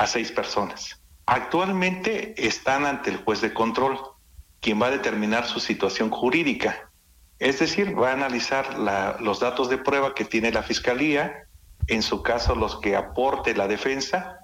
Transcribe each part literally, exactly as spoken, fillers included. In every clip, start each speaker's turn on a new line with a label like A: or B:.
A: a seis personas. Actualmente están ante el juez de control, quien va a determinar su situación jurídica. Es decir, va a analizar la, los datos de prueba que tiene la Fiscalía, en su caso los que aporte la defensa,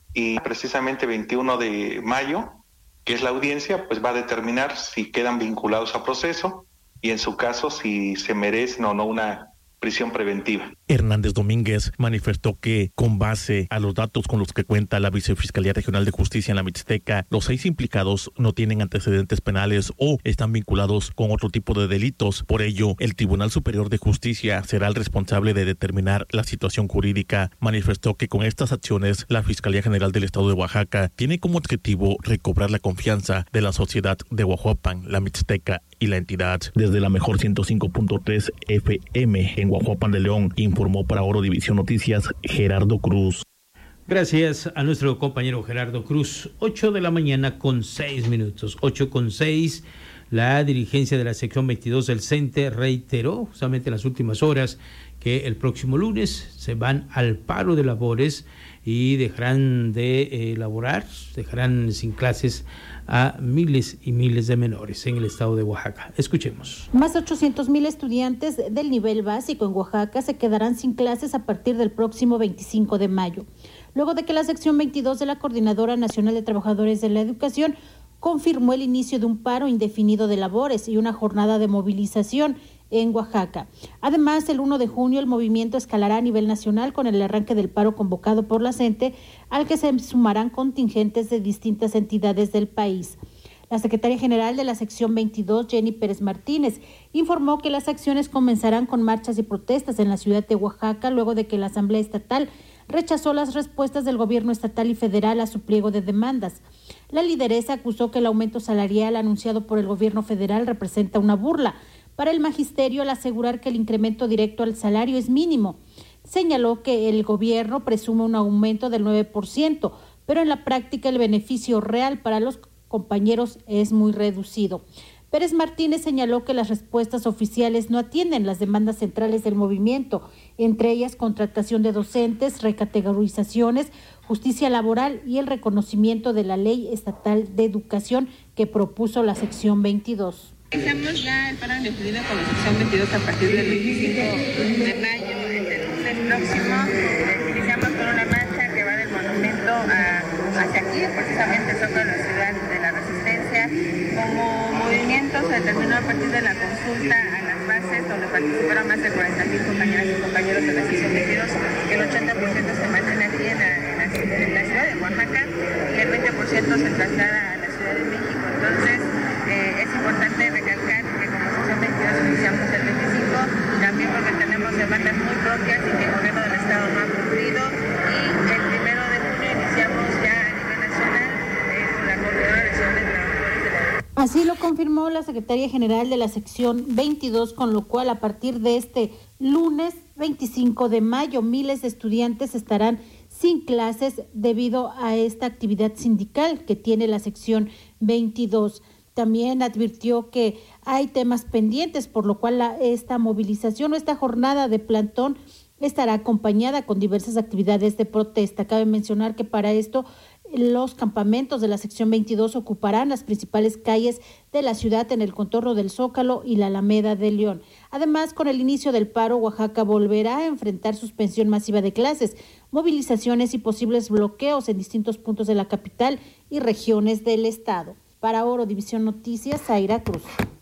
A: y precisamente veintiuno de mayo, que es la audiencia, pues va a determinar si quedan vinculados a proceso y en su caso si se merecen o no una prisión preventiva.
B: Hernández Domínguez manifestó que, con base a los datos con los que cuenta la Vicefiscalía Regional de Justicia en la Mixteca, los seis implicados no tienen antecedentes penales o están vinculados con otro tipo de delitos. Por ello, el Tribunal Superior de Justicia será el responsable de determinar la situación jurídica. Manifestó que con estas acciones, la Fiscalía General del Estado de Oaxaca tiene como objetivo recobrar la confianza de la sociedad de Oahuapan, la Mixteca y la entidad. Desde la mejor ciento cinco punto tres F M en Oahuapan de León, informó para Oro División Noticias Gerardo Cruz.
C: Gracias a nuestro compañero Gerardo Cruz. ocho de la mañana con seis minutos. ocho con seis. La dirigencia de la sección veintidós del CENTE reiteró justamente en las últimas horas que el próximo lunes se van al paro de labores y dejarán de elaborar, dejarán sin clases a miles y miles de menores en el estado de Oaxaca. Escuchemos.
D: Más de ochocientos mil estudiantes del nivel básico en Oaxaca se quedarán sin clases a partir del próximo veinticinco de mayo, luego de que la sección veintidós de la Coordinadora Nacional de Trabajadores de la Educación confirmó el inicio de un paro indefinido de labores y una jornada de movilización en Oaxaca. Además, el primero de junio el movimiento escalará a nivel nacional con el arranque del paro convocado por la CENTE, al que se sumarán contingentes de distintas entidades del país. La secretaria general de la sección veintidós, Jenny Pérez Martínez, informó que las acciones comenzarán con marchas y protestas en la ciudad de Oaxaca, luego de que la Asamblea Estatal rechazó las respuestas del gobierno estatal y federal a su pliego de demandas. La lideresa acusó que el aumento salarial anunciado por el gobierno federal representa una burla para el magisterio al asegurar que el incremento directo al salario es mínimo. Señaló que el gobierno presume un aumento del nueve por ciento, pero en la práctica el beneficio real para los compañeros es muy reducido. Pérez Martínez señaló que las respuestas oficiales no atienden las demandas centrales del movimiento, entre ellas contratación de docentes, recategorizaciones, justicia laboral y el reconocimiento de la Ley Estatal de Educación que propuso la sección veintidós.
E: Iniciamos ya el paro indefinido con la sección veintidós a partir del veinticinco de mayo, este lunes próximo. Iniciamos con una marcha que va del monumento a, hacia aquí, precisamente sobre la ciudad de la Resistencia. Como movimiento se determinó a partir de la consulta a las bases, donde participaron más de cuarenta mil compañeras y compañeros de la sección veintidós, que el ochenta por ciento se mantiene aquí en la, en la, en la ciudad de Oaxaca y el veinte por ciento se traslada a la Ciudad de México. Entonces, Eh, es importante recalcar que como sección veintidós iniciamos el veinticinco, también porque tenemos demandas muy propias y que el gobierno del estado no ha cumplido, y el primero de junio iniciamos ya a nivel nacional eh, con la Coordinadora Nacional de Trabajadores de la Educación.
D: Así lo confirmó la secretaria general de la sección veintidós, con lo cual a partir de este lunes veinticinco de mayo miles de estudiantes estarán sin clases debido a esta actividad sindical que tiene la sección veintidós. También advirtió que hay temas pendientes, por lo cual la, esta movilización o esta jornada de plantón estará acompañada con diversas actividades de protesta. Cabe mencionar que para esto los campamentos de la sección veintidós ocuparán las principales calles de la ciudad en el contorno del Zócalo y la Alameda de León. Además, con el inicio del paro, Oaxaca volverá a enfrentar suspensión masiva de clases, movilizaciones y posibles bloqueos en distintos puntos de la capital y regiones del estado. Para Oro División Noticias, Zaira Cruz.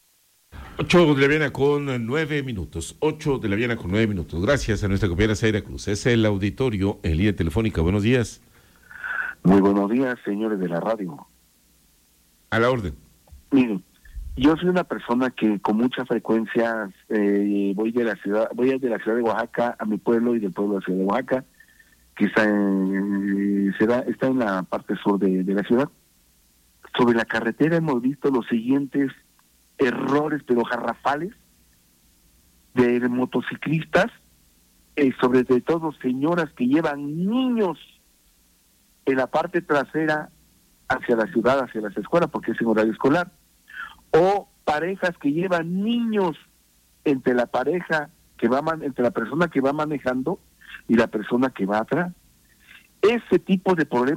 F: Ocho de la mañana con nueve minutos. Ocho de la mañana con nueve minutos. Gracias a nuestra compañera Zaira Cruz. Es el auditorio en línea telefónica. Buenos días.
G: Muy buenos días, señores de la radio.
F: A la orden.
G: Miren, yo soy una persona que con mucha frecuencia eh, voy de la ciudad, voy de la ciudad de Oaxaca a mi pueblo y del pueblo de la ciudad de Oaxaca, que está en, será, está en la parte sur de, de la ciudad. Sobre la carretera hemos visto los siguientes errores, pero garrafales, de motociclistas, eh, sobre todo señoras que llevan niños en la parte trasera hacia la ciudad, hacia las escuelas, porque es en horario escolar, o parejas que llevan niños entre la pareja que va man, entre la persona que va manejando y la persona que va atrás. Ese tipo de problemas